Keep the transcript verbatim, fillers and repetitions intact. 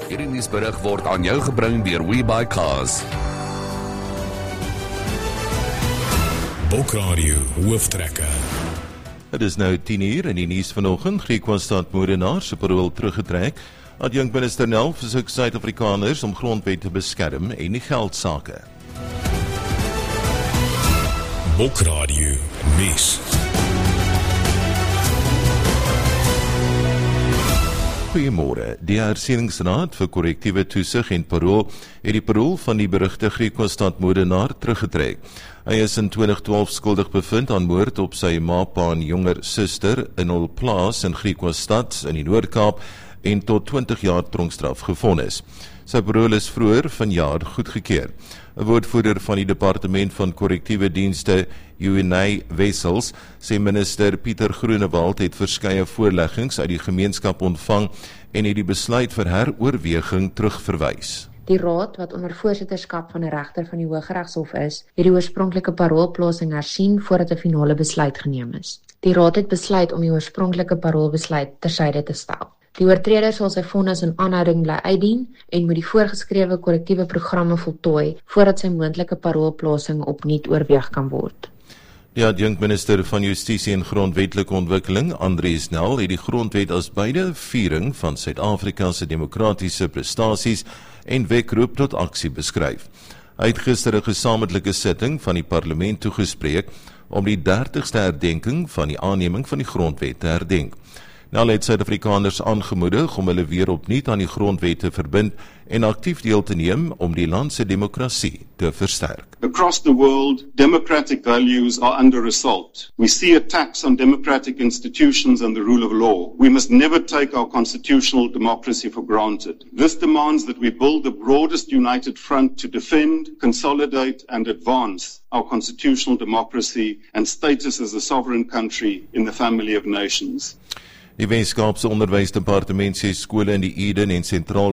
Hierdie nuusberig word aan jou gebring deur WeBuyCars. Boekradio Hooftrekker. Het is nou tien uur in die nuus vanoggend. Griekwa-stad moordenaar se parool teruggetrek. Adjunkminister Nel versoek Suid-Afrikaners om grondwet te beskerm en nie geldsake. Boekradio nuus. Goeiemôre. Die Hersieningsraad vir Korrektiewe Toesig en Parool het die parool van die berugte Griekwa-stad moordenaar teruggetrek. Hy is in twintig twaalf skuldig bevind aan moord op sy ma, pa en jonger suster in hul plaas in Griekwa-stad in die Noord-Kaap en tot twintig jaar tronkstraf gevonnis. Sy parool is vroeër vanjaar goedgekeur. 'n Woordvoerder van die Departement van Korrektiewe Dienste, Eunay Wessels, sê minister Pieter Groenewald het verskeie voorleggings uit die gemeenskap ontvang en het die besluit vir heroorweging terugverwys. Die raad, wat onder voorsitterskap van 'n regter van die Hooggeregshof is, het die oorspronklike paroolplasing hersien voordat 'n finale besluit geneem is. Die raad het besluit om die oorspronklike paroolbesluit tersyde te stel. Die oortreder sal sy vonnis in aanhouding bly uitdien en moet die voorgeskrewe korrektiewe programme voltooi voordat sy moontlike paroolplasing opnuut oorweeg kan word. Die adjunkminister van Justisie en Grondwetlike Ontwikkeling, Andries Nel, het die grondwet as beide viering van Suid-Afrika se demokratiese prestasies en wekroep tot aksie beskryf. Hy het gister 'n gesamentlike sitting van die parlement toegespreek om die dertigste herdenking van die aanneming van die grondwet te herdenk. Nel het Suid-Afrikaners aangemoedig om hulle weer opnuut aan die grondwet te verbind en aktief deel te neem om die land se demokrasie te versterk. Across the world, democratic values are under assault. We see attacks on democratic institutions and the rule of law. We must never take our constitutional democracy for granted. This demands that we build the broadest united front to defend, consolidate and advance our constitutional democracy and status as a sovereign country in the family of nations. Die Weskaapse Onderwysdepartement sê skole in die Eden en Sentraal